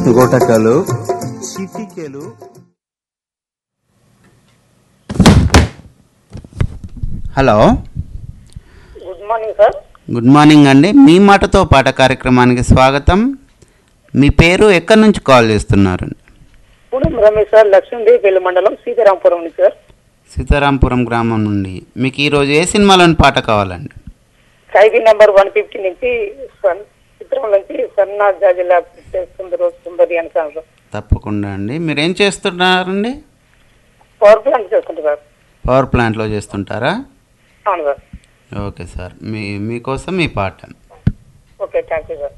గుటకలు, చిటికెలు. Hello, good morning sir. Good morning అండి. మీ మాటతో పాట కార్యక్రమానికి స్వాగతం. మీ పేరు ఎక్కడి నుంచి కాల్ చేస్తున్నారు? పూనం రమేష్ సార్, లక్ష్మీదేవిపల్లి మండలం, సీతారాంపురం నుంచి సార్. సీతారాంపురం గ్రామం నుండి. మీకు ఈరోజు ఏ సినిమాలోని పాట కావాలండి? ఖైదీ నెంబర్ 150 నుంచి చిత్రం నుంచి సన్నా జాజిలా సుందరి అని సార్. తప్పకుండా అండి. మీరేం చేస్తున్నారండి? పవర్ ప్లాంట్ చేస్తుంటారు సార్. పవర్ ప్లాంట్లో చేస్తుంటారా? అవును సార్. ఓకే సార్, మీకోసం మీ పాట. Okay, thank you sir.